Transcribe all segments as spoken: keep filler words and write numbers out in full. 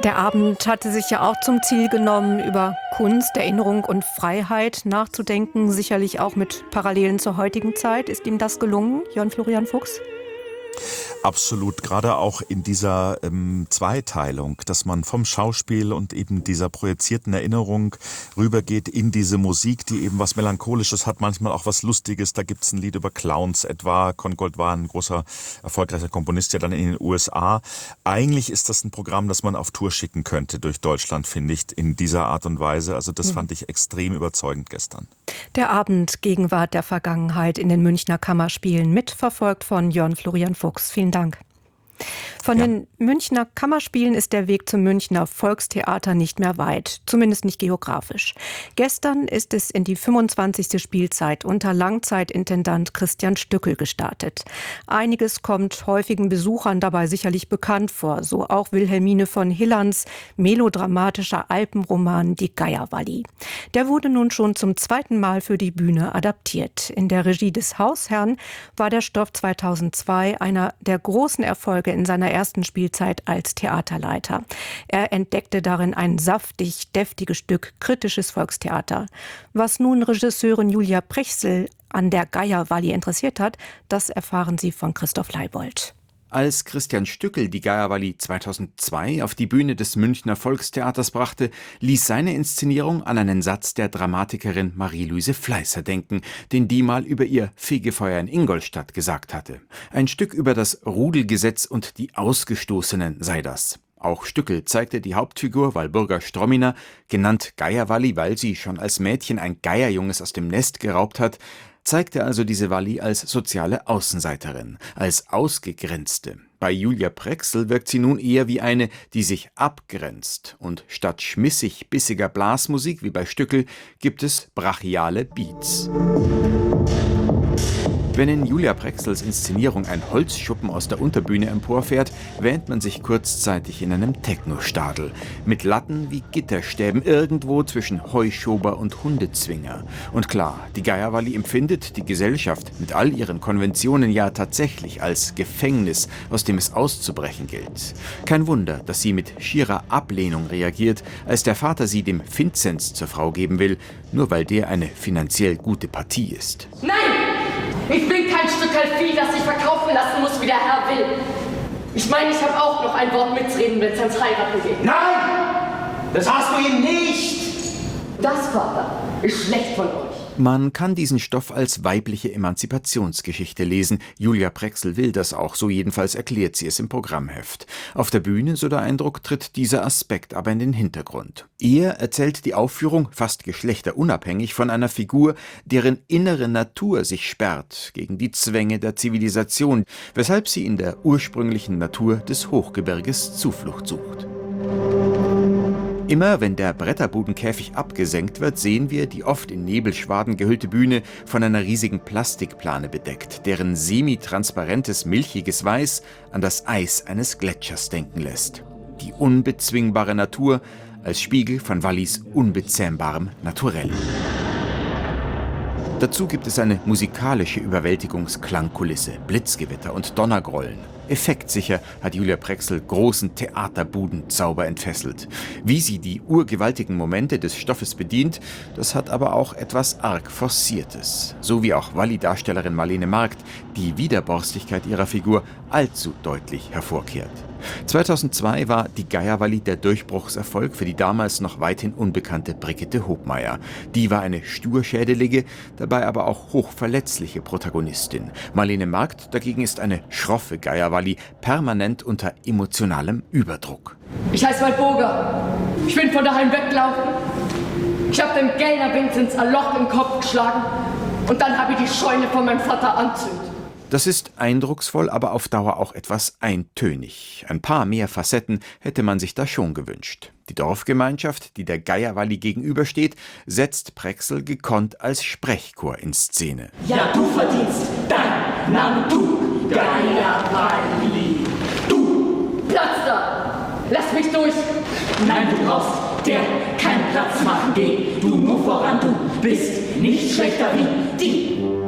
Der Abend hatte sich ja auch zum Ziel genommen, über Kunst, Erinnerung und Freiheit nachzudenken, sicherlich auch mit Parallelen zur heutigen Zeit. Ist ihm das gelungen, Jörn Florian Fuchs? Absolut, gerade auch in dieser ähm, Zweiteilung, dass man vom Schauspiel und eben dieser projizierten Erinnerung rübergeht in diese Musik, die eben was Melancholisches hat, manchmal auch was Lustiges. Da gibt's ein Lied über Clowns etwa. Kongold war ein großer, erfolgreicher Komponist, ja dann in den U S A. Eigentlich ist das ein Programm, das man auf Tour schicken könnte durch Deutschland, finde ich, in dieser Art und Weise. Also das fand ich extrem überzeugend gestern. Der Abend Gegenwart der Vergangenheit in den Münchner Kammerspielen, mitverfolgt von Jörn Florian Fuchs. Vielen Dank. Von ja. den Münchner Kammerspielen ist der Weg zum Münchner Volkstheater nicht mehr weit, zumindest nicht geografisch. Gestern ist es in die fünfundzwanzigste Spielzeit unter Langzeitintendant Christian Stückel gestartet. Einiges kommt häufigen Besuchern dabei sicherlich bekannt vor, so auch Wilhelmine von Hillerns melodramatischer Alpenroman Die Geierwalli. Der wurde nun schon zum zweiten Mal für die Bühne adaptiert. In der Regie des Hausherrn war der Stoff zweitausendzwei einer der großen Erfolge in seiner ersten Spielzeit als Theaterleiter. Er entdeckte darin ein saftig, deftiges Stück kritisches Volkstheater. Was nun Regisseurin Julia Prechsel an der Geierwalli interessiert hat, das erfahren Sie von Christoph Leibold. Als Christian Stückel die Geierwalli zweitausendzwei auf die Bühne des Münchner Volkstheaters brachte, ließ seine Inszenierung an einen Satz der Dramatikerin Marie-Louise Fleißer denken, den die mal über ihr Fegefeuer in Ingolstadt gesagt hatte. Ein Stück über das Rudelgesetz und die Ausgestoßenen sei das. Auch Stückel zeigte die Hauptfigur Walburga Stromina, genannt Geierwalli, weil sie schon als Mädchen ein Geierjunges aus dem Nest geraubt hat, zeigte also diese Walli als soziale Außenseiterin, als Ausgegrenzte. Bei Julia Prechsel wirkt sie nun eher wie eine, die sich abgrenzt. Und statt schmissig-bissiger Blasmusik wie bei Stückel gibt es brachiale Beats. Wenn in Julia Prechsels Inszenierung ein Holzschuppen aus der Unterbühne emporfährt, wähnt man sich kurzzeitig in einem Techno-Stadel. Mit Latten wie Gitterstäben irgendwo zwischen Heuschober und Hundezwinger. Und klar, die Geierwalli empfindet die Gesellschaft mit all ihren Konventionen ja tatsächlich als Gefängnis, aus dem es auszubrechen gilt. Kein Wunder, dass sie mit schierer Ablehnung reagiert, als der Vater sie dem Vinzenz zur Frau geben will, nur weil der eine finanziell gute Partie ist. Nein! Ich bin kein Stück Vieh, das sich verkaufen lassen muss, wie der Herr will. Ich meine, ich habe auch noch ein Wort mitzureden, wenn es ans Heiraten geht. Nein! Das hast du ihm nicht! Das, Vater, ist schlecht von euch. Man kann diesen Stoff als weibliche Emanzipationsgeschichte lesen. Julia Prechsel will das auch, so jedenfalls erklärt sie es im Programmheft. Auf der Bühne, so der Eindruck, tritt dieser Aspekt aber in den Hintergrund. Eher erzählt die Aufführung, fast geschlechterunabhängig, von einer Figur, deren innere Natur sich sperrt gegen die Zwänge der Zivilisation, weshalb sie in der ursprünglichen Natur des Hochgebirges Zuflucht sucht. Immer wenn der Bretterbudenkäfig abgesenkt wird, sehen wir die oft in Nebelschwaden gehüllte Bühne von einer riesigen Plastikplane bedeckt, deren semitransparentes, milchiges Weiß an das Eis eines Gletschers denken lässt. Die unbezwingbare Natur als Spiegel von Wallis unbezähmbarem Naturell. Dazu gibt es eine musikalische Überwältigungsklangkulisse, Blitzgewitter und Donnergrollen. Effektsicher hat Julia Prechsel großen Theaterbudenzauber entfesselt. Wie sie die urgewaltigen Momente des Stoffes bedient, das hat aber auch etwas arg Forciertes. So wie auch Walli-Darstellerin Marlene Markt die Widerborstigkeit ihrer Figur allzu deutlich hervorkehrt. zweitausendzwei war die Geierwalli der Durchbruchserfolg für die damals noch weithin unbekannte Brigitte Hobmeier. Die war eine sturschädelige, dabei aber auch hochverletzliche Protagonistin. Marlene Markt dagegen ist eine schroffe Geierwalli, permanent unter emotionalem Überdruck. Ich heiße Walburga. Ich bin von daheim weggelaufen. Ich habe dem Gellner Vinzenz ein Loch im Kopf geschlagen und dann habe ich die Scheune von meinem Vater anzündet. Das ist eindrucksvoll, aber auf Dauer auch etwas eintönig. Ein paar mehr Facetten hätte man sich da schon gewünscht. Die Dorfgemeinschaft, die der Geierwalli gegenübersteht, setzt Prechsel gekonnt als Sprechchor in Szene. Ja, du verdienst dein Name, du Geierwalli. Du! Platz da! Lass mich durch! Nein, du brauchst der keinen Platz machen. Geh du nur voran, du bist nicht schlechter wie die.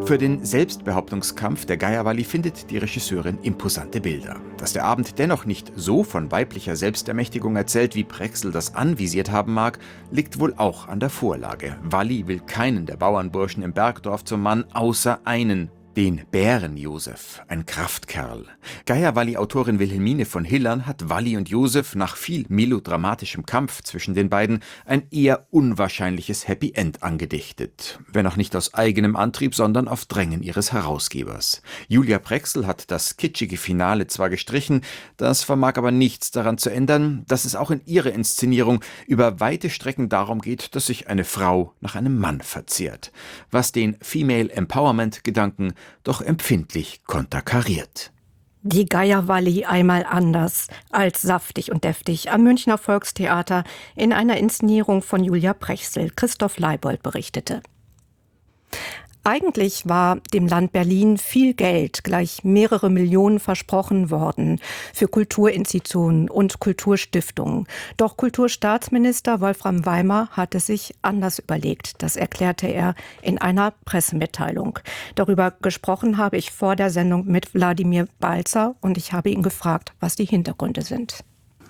Für den Selbstbehauptungskampf der Geierwalli findet die Regisseurin imposante Bilder. Dass der Abend dennoch nicht so von weiblicher Selbstermächtigung erzählt, wie Prexel das anvisiert haben mag, liegt wohl auch an der Vorlage. Walli will keinen der Bauernburschen im Bergdorf zum Mann, außer einen, den Bären-Josef, ein Kraftkerl. Geierwalli-Autorin Wilhelmine von Hillern hat Walli und Josef nach viel melodramatischem Kampf zwischen den beiden ein eher unwahrscheinliches Happy End angedichtet. Wenn auch nicht aus eigenem Antrieb, sondern auf Drängen ihres Herausgebers. Julia Prexel hat das kitschige Finale zwar gestrichen, das vermag aber nichts daran zu ändern, dass es auch in ihrer Inszenierung über weite Strecken darum geht, dass sich eine Frau nach einem Mann verzehrt. Was den Female Empowerment-Gedanken doch empfindlich konterkariert. Die Geierwalli einmal anders als saftig und deftig am Münchner Volkstheater in einer Inszenierung von Julia Prexel. Christoph Leibold berichtete. Eigentlich war dem Land Berlin viel Geld, gleich mehrere Millionen versprochen worden für Kulturinstitutionen und Kulturstiftungen. Doch Kulturstaatsminister Wolfram Weimar hatte sich anders überlegt. Das erklärte er in einer Pressemitteilung. Darüber gesprochen habe ich vor der Sendung mit Wladimir Balzer und ich habe ihn gefragt, was die Hintergründe sind.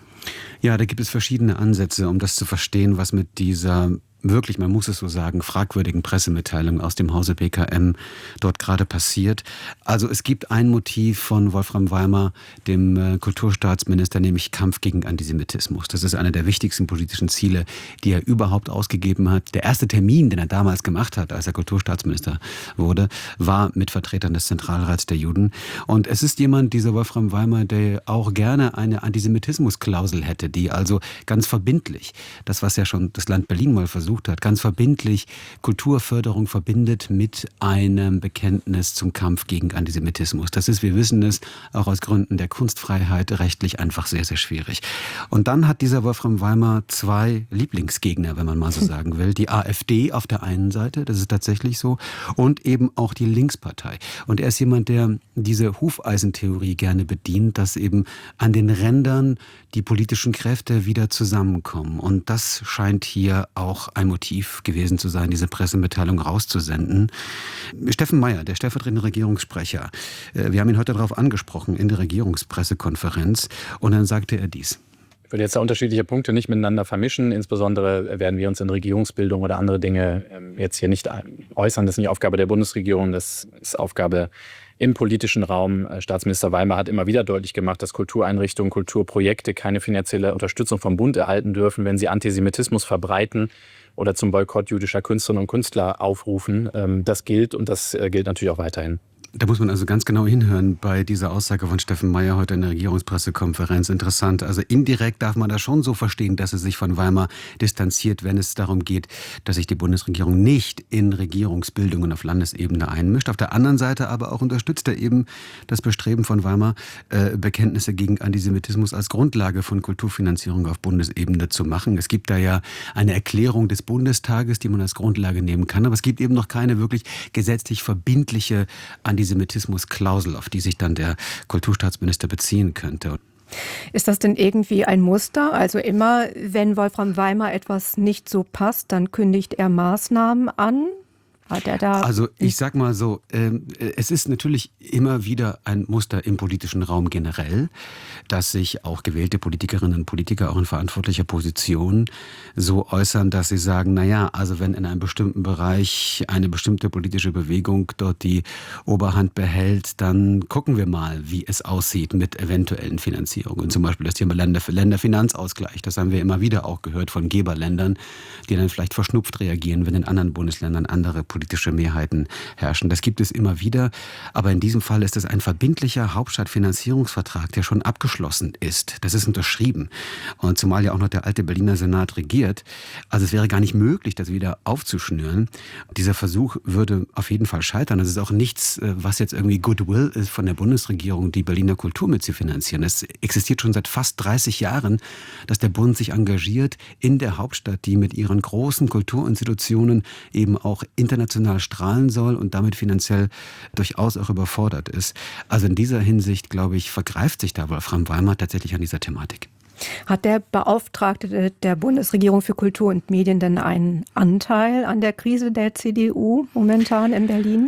Ja, da gibt es verschiedene Ansätze, um das zu verstehen, was mit dieser wirklich, man muss es so sagen, fragwürdigen Pressemitteilung aus dem Hause B K M dort gerade passiert. Also es gibt ein Motiv von Wolfram Weimar, dem äh, Kulturstaatsminister, nämlich Kampf gegen Antisemitismus. Das ist einer der wichtigsten politischen Ziele, die er überhaupt ausgegeben hat. Der erste Termin, den er damals gemacht hat, als er Kulturstaatsminister wurde, war mit Vertretern des Zentralrats der Juden. Und es ist jemand, dieser Wolfram Weimar, der auch gerne eine Antisemitismusklausel hätte, die also ganz verbindlich, das was ja schon das Land Berlin mal versucht hat, ganz verbindlich Kulturförderung verbindet mit einem Bekenntnis zum Kampf gegen Antisemitismus. Das ist, wir wissen es, auch aus Gründen der Kunstfreiheit rechtlich einfach sehr, sehr schwierig. Und dann hat dieser Wolfram Weimar zwei Lieblingsgegner, wenn man mal so sagen will. Die AfD auf der einen Seite, das ist tatsächlich so, und eben auch die Linkspartei. Und er ist jemand, der diese Hufeisentheorie gerne bedient, dass eben an den Rändern die politischen Kräfte wieder zusammenkommen. Und das scheint hier auch ein Motiv gewesen zu sein, diese Pressemitteilung rauszusenden. Steffen Meyer, der stellvertretende Regierungssprecher, wir haben ihn heute darauf angesprochen in der Regierungspressekonferenz und dann sagte er dies. Ich würde jetzt da unterschiedliche Punkte nicht miteinander vermischen. Insbesondere werden wir uns in Regierungsbildung oder andere Dinge jetzt hier nicht äußern. Das ist nicht Aufgabe der Bundesregierung, das ist Aufgabe im politischen Raum. Staatsminister Weimar hat immer wieder deutlich gemacht, dass Kultureinrichtungen, Kulturprojekte keine finanzielle Unterstützung vom Bund erhalten dürfen, wenn sie Antisemitismus verbreiten oder zum Boykott jüdischer Künstlerinnen und Künstler aufrufen. Das gilt und das gilt natürlich auch weiterhin. Da muss man also ganz genau hinhören bei dieser Aussage von Steffen Meyer heute in der Regierungspressekonferenz. Interessant. Also indirekt darf man das schon so verstehen, dass er sich von Weimar distanziert, wenn es darum geht, dass sich die Bundesregierung nicht in Regierungsbildungen auf Landesebene einmischt. Auf der anderen Seite aber auch unterstützt er eben das Bestreben von Weimar, äh, Bekenntnisse gegen Antisemitismus als Grundlage von Kulturfinanzierung auf Bundesebene zu machen. Es gibt da ja eine Erklärung des Bundestages, die man als Grundlage nehmen kann, aber es gibt eben noch keine wirklich gesetzlich verbindliche Antisemitismusklausel, auf die sich dann der Kulturstaatsminister beziehen könnte. Ist das denn irgendwie ein Muster? Also immer, wenn Wolfram Weimar etwas nicht so passt, dann kündigt er Maßnahmen an? Hat er da also ich sag mal so, äh, es ist natürlich immer wieder ein Muster im politischen Raum generell, dass sich auch gewählte Politikerinnen und Politiker auch in verantwortlicher Position so äußern, dass sie sagen, naja, also wenn in einem bestimmten Bereich eine bestimmte politische Bewegung dort die Oberhand behält, dann gucken wir mal, wie es aussieht mit eventuellen Finanzierungen. Zum Beispiel das Thema Länder, Länderfinanzausgleich, das haben wir immer wieder auch gehört von Geberländern, die dann vielleicht verschnupft reagieren, wenn in anderen Bundesländern andere politische politische Mehrheiten herrschen. Das gibt es immer wieder, aber in diesem Fall ist es ein verbindlicher Hauptstadtfinanzierungsvertrag, der schon abgeschlossen ist. Das ist unterschrieben. Und zumal ja auch noch der alte Berliner Senat regiert. Also es wäre gar nicht möglich, das wieder aufzuschnüren. Dieser Versuch würde auf jeden Fall scheitern. Das ist auch nichts, was jetzt irgendwie Goodwill ist von der Bundesregierung, die Berliner Kultur mit zu finanzieren. Es existiert schon seit fast dreißig Jahren, dass der Bund sich engagiert in der Hauptstadt, die mit ihren großen Kulturinstitutionen eben auch international strahlen soll und damit finanziell durchaus auch überfordert ist. Also in dieser Hinsicht, glaube ich, vergreift sich da Wolfram Weimar tatsächlich an dieser Thematik. Hat der Beauftragte der Bundesregierung für Kultur und Medien denn einen Anteil an der Krise der C D U momentan in Berlin?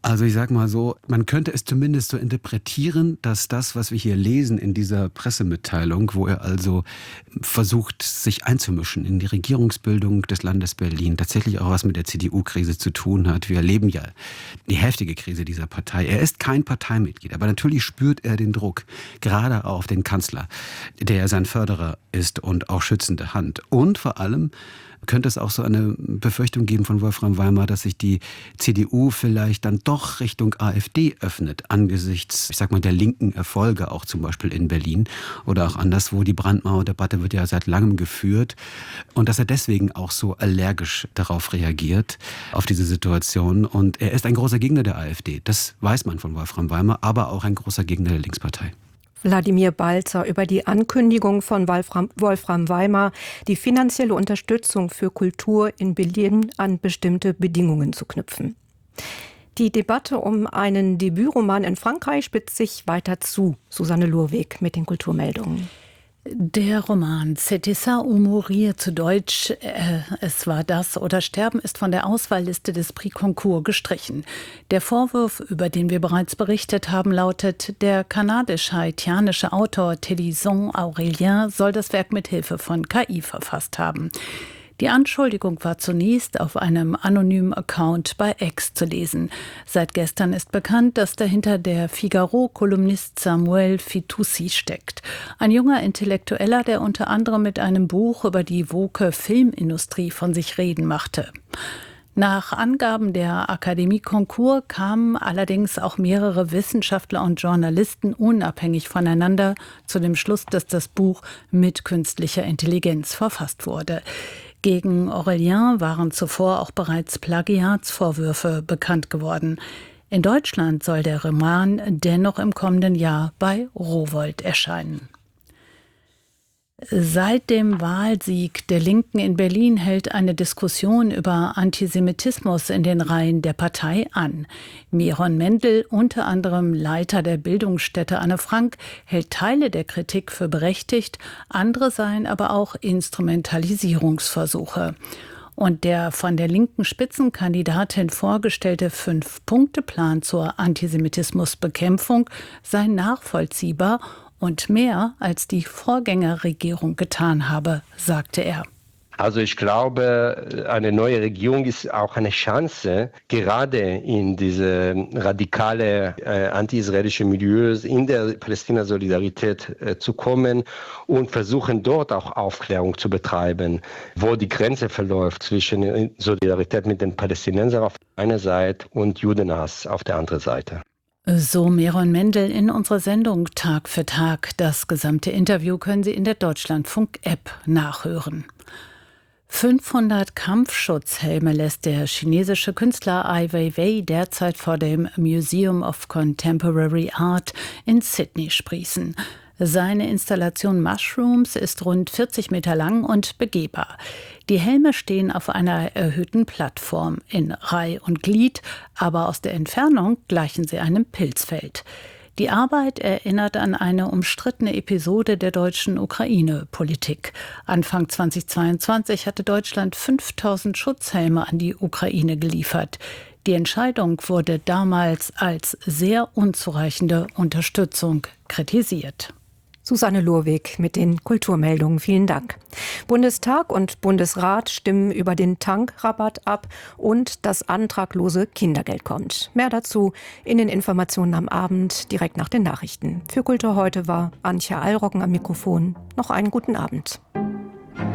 Also ich sag mal so, man könnte es zumindest so interpretieren, dass das, was wir hier lesen in dieser Pressemitteilung, wo er also versucht, sich einzumischen in die Regierungsbildung des Landes Berlin, tatsächlich auch was mit der C D U-Krise zu tun hat. Wir erleben ja die heftige Krise dieser Partei. Er ist kein Parteimitglied, aber natürlich spürt er den Druck, gerade auf den Kanzler, der sein Förderer ist und auch schützende Hand. Und vor allem könnte es auch so eine Befürchtung geben von Wolfram Weimar, dass sich die C D U vielleicht dann doch Richtung AfD öffnet, angesichts, ich sag mal, der linken Erfolge, auch zum Beispiel in Berlin oder auch anderswo. Die Brandmauer-Debatte wird ja seit langem geführt und dass er deswegen auch so allergisch darauf reagiert, auf diese Situation. Und er ist ein großer Gegner der AfD, das weiß man von Wolfram Weimar, aber auch ein großer Gegner der Linkspartei. Wladimir Balzer über die Ankündigung von Wolfram, Wolfram Weimar, die finanzielle Unterstützung für Kultur in Berlin an bestimmte Bedingungen zu knüpfen. Die Debatte um einen Debütroman in Frankreich spitzt sich weiter zu. Susanne Lurweg mit den Kulturmeldungen. Der Roman C'était ça ou mourir, zu Deutsch äh, Es war das oder Sterben, ist von der Auswahlliste des Prix Goncourt gestrichen. Der Vorwurf, über den wir bereits berichtet haben, lautet, der kanadisch-haitianische Autor Télisson Aurélien soll das Werk mit Hilfe von K I verfasst haben. Die Anschuldigung war zunächst auf einem anonymen Account bei X zu lesen. Seit gestern ist bekannt, dass dahinter der Figaro-Kolumnist Samuel Fitoussi steckt. Ein junger Intellektueller, der unter anderem mit einem Buch über die woke Filmindustrie von sich reden machte. Nach Angaben der Akademie Goncourt kamen allerdings auch mehrere Wissenschaftler und Journalisten unabhängig voneinander zu dem Schluss, dass das Buch mit künstlicher Intelligenz verfasst wurde. Gegen Aurélien waren zuvor auch bereits Plagiatsvorwürfe bekannt geworden. In Deutschland soll der Roman dennoch im kommenden Jahr bei Rowohlt erscheinen. Seit dem Wahlsieg der Linken in Berlin hält eine Diskussion über Antisemitismus in den Reihen der Partei an. Miron Mendel, unter anderem Leiter der Bildungsstätte Anne Frank, hält Teile der Kritik für berechtigt, andere seien aber auch Instrumentalisierungsversuche. Und der von der linken Spitzenkandidatin vorgestellte Fünf-Punkte-Plan zur Antisemitismusbekämpfung sei nachvollziehbar und mehr als die Vorgängerregierung getan habe, sagte er. Also ich glaube, eine neue Regierung ist auch eine Chance, gerade in diese radikale äh, anti-israelische Milieus in der Palästina-Solidarität äh, zu kommen und versuchen dort auch Aufklärung zu betreiben, wo die Grenze verläuft zwischen Solidarität mit den Palästinensern auf der einen Seite und Judenhass auf der anderen Seite. So Miron Mendel in unserer Sendung Tag für Tag. Das gesamte Interview können Sie in der Deutschlandfunk-App nachhören. fünfhundert Kampfschutzhelme lässt der chinesische Künstler Ai Weiwei derzeit vor dem Museum of Contemporary Art in Sydney sprießen. Seine Installation Mushrooms ist rund vierzig Meter lang und begehbar. Die Helme stehen auf einer erhöhten Plattform in Reih und Glied, aber aus der Entfernung gleichen sie einem Pilzfeld. Die Arbeit erinnert an eine umstrittene Episode der deutschen Ukraine-Politik. Anfang zweitausendzweiundzwanzig hatte Deutschland fünftausend Schutzhelme an die Ukraine geliefert. Die Entscheidung wurde damals als sehr unzureichende Unterstützung kritisiert. Susanne Lurweg mit den Kulturmeldungen. Vielen Dank. Bundestag und Bundesrat stimmen über den Tankrabatt ab und das antraglose Kindergeld kommt. Mehr dazu in den Informationen am Abend, direkt nach den Nachrichten. Für Kultur heute war Antje Allroggen am Mikrofon. Noch einen guten Abend.